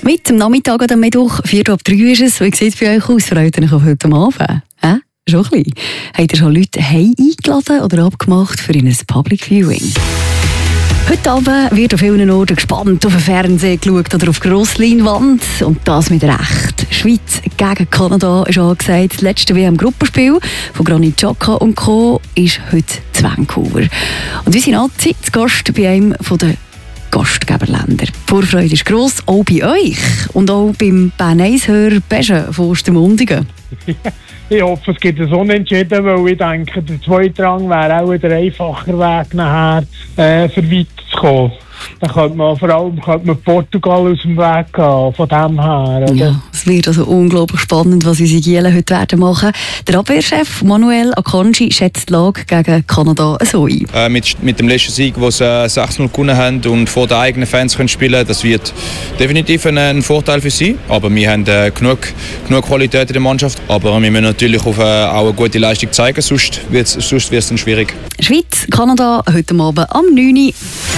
Mit dem Nachmittag oder Mittwoch, 2:45 ist es. Wie sieht es bei euch aus? Freut ihr euch auf heute Abend? Schon ein bisschen. Habt ihr schon Leute heim eingeladen oder abgemacht für ein Public Viewing? Heute Abend wird auf vielen Orten gespannt auf den Fernseher geschaut oder auf die Grossleinwand. Und das mit Recht. Schweiz gegen Kanada ist angesagt. Das letzte WM-Gruppenspiel von Granit Xhaka und Co. ist heute in Vancouver. Und unsere Nazi zu Gast bei einem der Gastgeberländer. Die Vorfreude ist gross, auch bei euch. Und auch beim Bern-Eishörer Beschen von Ostermundigen. Ich hoffe, es gibt ein Unentschieden, weil ich denke, der zweite Rang wäre auch der einfache Weg nachher, für weiterzukommen. Dann könnte man vor allem Portugal aus dem Weg gehen, von dem her. Oder? Ja, es wird also unglaublich spannend, was unsere Gielen heute werden machen. Der Abwehrchef Manuel Akanji schätzt die Lage gegen Kanada so ein. Mit dem letzten Sieg, wo sie 6-0 gewonnen haben und vor den eigenen Fans können spielen, das wird definitiv ein Vorteil für sie. Aber wir haben genug Qualität in der Mannschaft. Aber wir müssen natürlich auch eine gute Leistung zeigen, sonst wird es dann schwierig. Schweiz, Kanada, heute Abend am 9 Uhr.